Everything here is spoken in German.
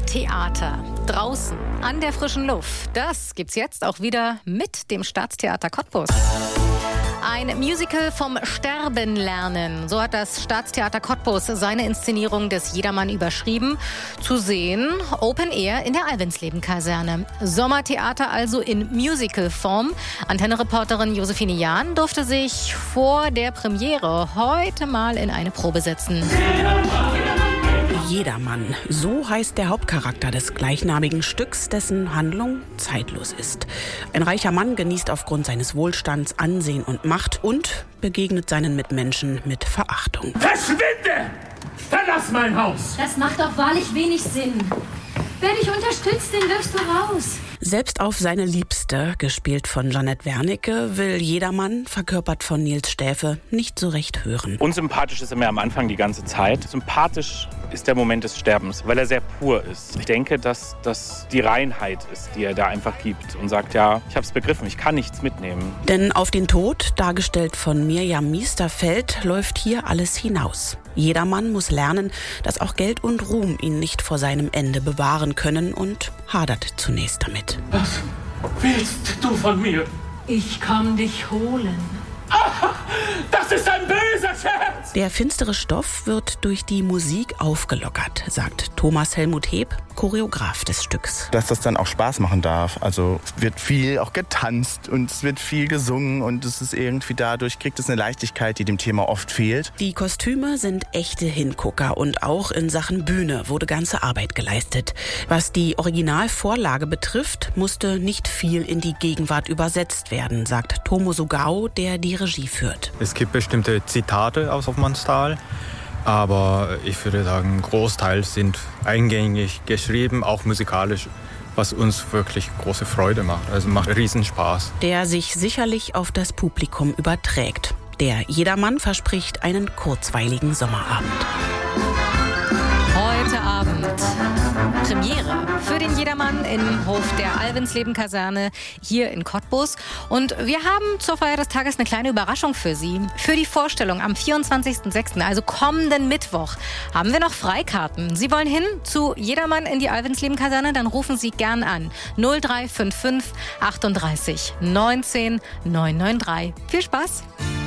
Theater. Draußen, an der frischen Luft. Das gibt's jetzt auch wieder mit dem Staatstheater Cottbus. Ein Musical vom Sterben lernen. So hat das Staatstheater Cottbus seine Inszenierung des Jedermann überschrieben. Zu sehen, Open Air in der Alvensleben-Kaserne. Sommertheater also in Musical-Form. Antenne-Reporterin Josephine Jahn durfte sich vor der Premiere heute mal in eine Probe setzen. Jedermann, so heißt der Hauptcharakter des gleichnamigen Stücks, dessen Handlung zeitlos ist. Ein reicher Mann genießt aufgrund seines Wohlstands Ansehen und Macht und begegnet seinen Mitmenschen mit Verachtung. Verschwinde! Verlass mein Haus! Das macht doch wahrlich wenig Sinn. Wer dich unterstützt, den wirfst du raus. Selbst auf seine Liebste, gespielt von Jeanette Wernicke, will Jedermann, verkörpert von Nils Stäfe, nicht so recht hören. Unsympathisch ist er mir am Anfang die ganze Zeit. Sympathisch ist der Moment des Sterbens, weil er sehr pur ist. Ich denke, dass das die Reinheit ist, die er da einfach gibt und sagt, ja, ich hab's begriffen, ich kann nichts mitnehmen. Denn auf den Tod, dargestellt von Mirjam Miesterfeld, läuft hier alles hinaus. Jedermann muss lernen, dass auch Geld und Ruhm ihn nicht vor seinem Ende bewahren können und hadert zunächst damit. Was willst du von mir? Ich komm dich holen. Das ist ein böser Scherz! Der finstere Stoff wird durch die Musik aufgelockert, sagt Thomas Helmut Heb, Choreograf des Stücks. Dass das dann auch Spaß machen darf. Also es wird viel auch getanzt und es wird viel gesungen und es ist irgendwie dadurch, kriegt es eine Leichtigkeit, die dem Thema oft fehlt. Die Kostüme sind echte Hingucker und auch in Sachen Bühne wurde ganze Arbeit geleistet. Was die Originalvorlage betrifft, musste nicht viel in die Gegenwart übersetzt werden, sagt Tomo Sugao, der die Regie führt. Es gibt bestimmte Zitate aus Hoffmannsthal, aber ich würde sagen, ein Großteil sind eingängig geschrieben, auch musikalisch, was uns wirklich große Freude macht. Also macht Riesenspaß. Der sich sicherlich auf das Publikum überträgt. Der Jedermann verspricht einen kurzweiligen Sommerabend. Heute Abend Premiere für den Jedermann im Hof der Alvensleben-Kaserne hier in Cottbus. Und wir haben zur Feier des Tages eine kleine Überraschung für Sie. Für die Vorstellung am 24.06., also kommenden Mittwoch, haben wir noch Freikarten. Sie wollen hin zu Jedermann in die Alvensleben-Kaserne? Dann rufen Sie gern an. 0355 38 19 993. Viel Spaß!